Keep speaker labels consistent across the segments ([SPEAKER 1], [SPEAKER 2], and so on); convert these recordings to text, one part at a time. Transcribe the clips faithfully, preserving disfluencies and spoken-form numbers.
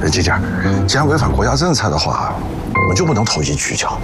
[SPEAKER 1] 姐姐，既然违反国家政策的话，我们就不能投机取巧。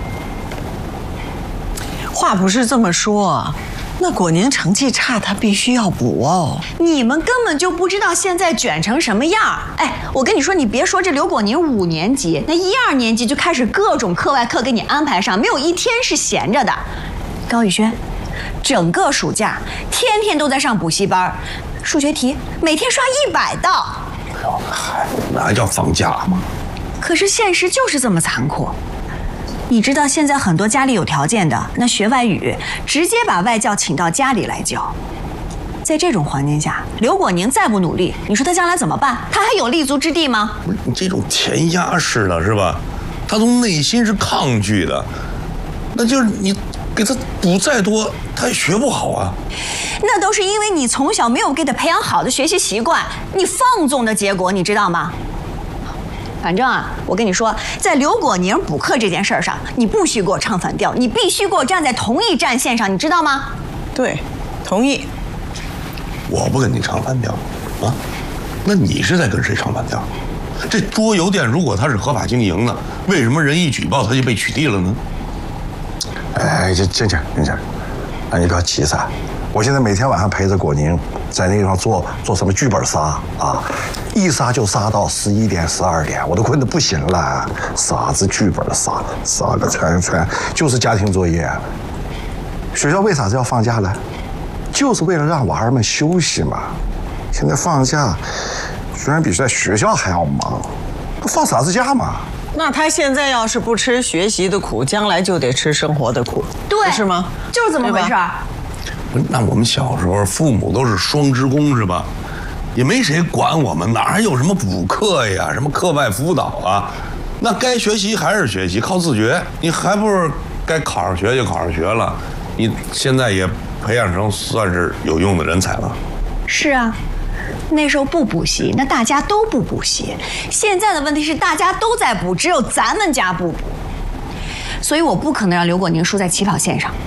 [SPEAKER 2] 话不是这么说，那果宁成绩差，他必须要补哦。
[SPEAKER 3] 你们根本就不知道现在卷成什么样。哎，我跟你说，你别说这刘果宁五年级，那一二年级就开始各种课外课给你安排上，没有一天是闲着的。高宇轩，整个暑假天天都在上补习班，数学题每天刷一百道。
[SPEAKER 1] 哎呦，嗨，那还叫放假吗？
[SPEAKER 3] 可是现实就是这么残酷。你知道现在很多家里有条件的，那学外语直接把外教请到家里来教。在这种环境下，刘果宁再不努力，你说他将来怎么办？他还有立足之地吗？
[SPEAKER 1] 不是你这种填鸭式的是吧？他从内心是抗拒的，那就是你给他补再多，他也学不好啊。
[SPEAKER 3] 那都是因为你从小没有给他培养好的学习习惯，你放纵的结果，你知道吗？反正啊，我跟你说，在刘果宁补课这件事上，你不许给我唱反调，你必须给我站在同一战线上，你知道吗？
[SPEAKER 2] 对，同意。
[SPEAKER 1] 我不跟你唱反调，啊，那你是在跟谁唱反调？这桌游店如果它是合法经营的，为什么人一举报它就被取缔了呢？哎，这静静静静，啊，你不要急噻。我现在每天晚上陪着果宁在那个地方做做什么剧本杀啊，一杀就杀到十一点十二点，我都困得不行了。啥子剧本杀，杀个全全就是家庭作业。学校为啥子要放假呢？就是为了让娃儿们休息嘛。现在放假，居然比在学校还要忙，放啥子假嘛？
[SPEAKER 2] 那他现在要是不吃学习的苦，将来就得吃生活的苦，
[SPEAKER 3] 对，
[SPEAKER 2] 是吗？
[SPEAKER 3] 就是这么回事。
[SPEAKER 1] 那我们小时候父母都是双职工是吧？也没谁管我们，哪还有什么补课呀，什么课外辅导啊？那该学习还是学习，靠自觉。你还不是该考上学就考上学了？你现在也培养成算是有用的人才了。
[SPEAKER 3] 是啊，那时候不补习，那大家都不补习。现在的问题是大家都在补，只有咱们家不补。所以我不可能让刘果宁输在起跑线上。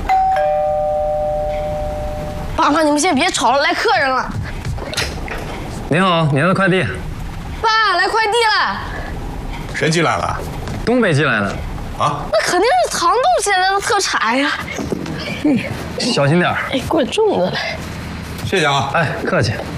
[SPEAKER 4] 爸妈，你们先别吵了，来客人了。
[SPEAKER 5] 您好，您的快递。
[SPEAKER 4] 爸，来快递了。
[SPEAKER 1] 谁寄来了？
[SPEAKER 5] 东北寄来的。
[SPEAKER 1] 啊？
[SPEAKER 4] 那肯定是糖豆现在的特产呀。
[SPEAKER 5] 小心点儿。
[SPEAKER 4] 哎，怪重的嘞。
[SPEAKER 1] 谢谢啊。
[SPEAKER 5] 哎，客气。